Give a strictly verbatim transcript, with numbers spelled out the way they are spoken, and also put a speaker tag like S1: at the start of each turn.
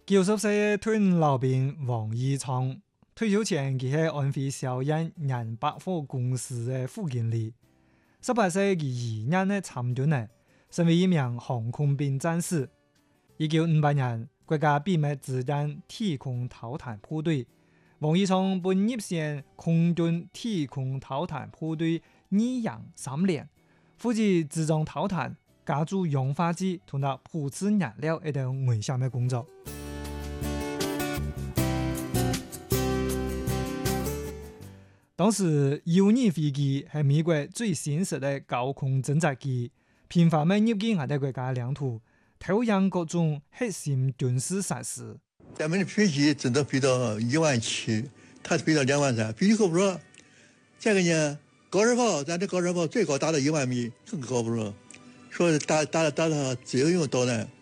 S1: 九十歲退老兵王義昌退休前，佢係安徽小燕人百貨公司嘅副經理。十八歲佢二年嘅參軍呢，成為一名航空兵戰士。一九五八年，國家秘密指定體空投彈部隊，王義昌本入選空軍體空投彈部隊二營三連，負責自裝投彈、加注氧化劑同埋鋪設燃料一等危險嘅工作。當時 U 二飛機係美國最新式嘅高空偵察機，頻繁地入境我哋國家領土，投入各種核心軍事設施。
S2: 咱們的飛機只能飛到一萬七，它飛到兩萬三，飛機夠不着。這個呢，高射炮，咱的高射炮最高達到一萬米，更高不着。說打打打到自由用導彈。